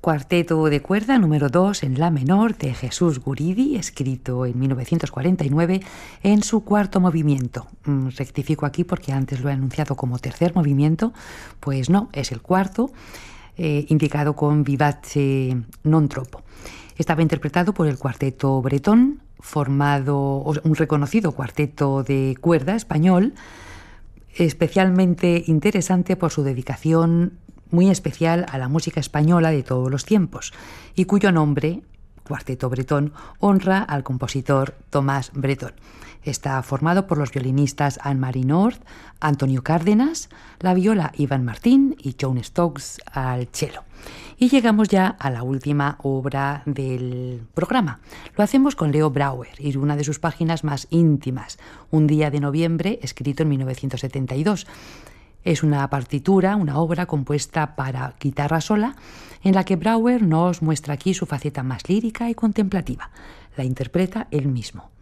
Cuarteto de cuerda número 2 en la menor de Jesús Guridi, escrito en 1949 en su cuarto movimiento. Rectifico aquí porque antes lo he anunciado como tercer movimiento, pues no, es el cuarto, indicado con vivace non troppo. Estaba interpretado por el Cuarteto Bretón, un reconocido cuarteto de cuerda español, especialmente interesante por su dedicación muy especial a la música española de todos los tiempos, y cuyo nombre, Cuarteto Bretón, honra al compositor Tomás Bretón. Está formado por los violinistas Anne-Marie Nord, Antonio Cárdenas, la viola Iván Martín y John Stokes al cello. Y llegamos ya a la última obra del programa. Lo hacemos con Leo Brouwer y una de sus páginas más íntimas, Un día de noviembre, escrito en 1972. Es una partitura, una obra compuesta para guitarra sola, en la que Brouwer nos muestra aquí su faceta más lírica y contemplativa. La interpreta él mismo.